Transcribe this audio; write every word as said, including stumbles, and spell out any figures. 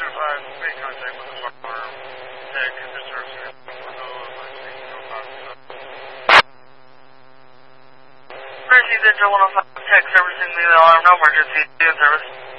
five, make contact with the farm. Tech and the service. Mercy Central one oh five, tech servicing the alarm, no emergency, in service.